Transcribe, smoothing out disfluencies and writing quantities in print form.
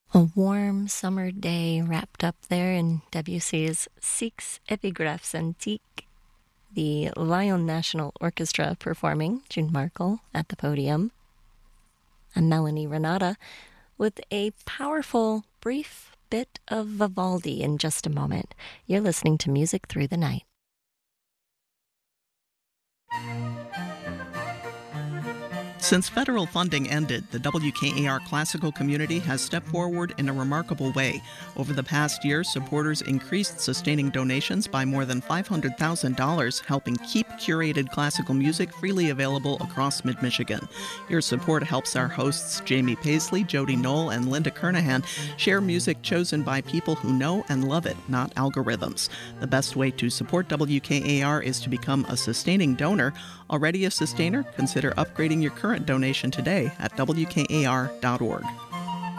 A warm summer day wrapped up there in Debussy's Six Epigraphs Antiques. The Lyon National Orchestra performing, June Markle at the podium. I'm Melanie Renata with a powerful, brief bit of Vivaldi in just a moment. You're listening to Music Through the Night. Since federal funding ended, the WKAR classical community has stepped forward in a remarkable way. Over the past year, supporters increased sustaining donations by more than $500,000, helping keep curated classical music freely available across mid-Michigan. Your support helps our hosts Jamie Paisley, Jody Knoll, and Linda Kernahan share music chosen by people who know and love it, not algorithms. The best way to support WKAR is to become a sustaining donor. Already a sustainer? Consider upgrading your current donation today at WKAR.org.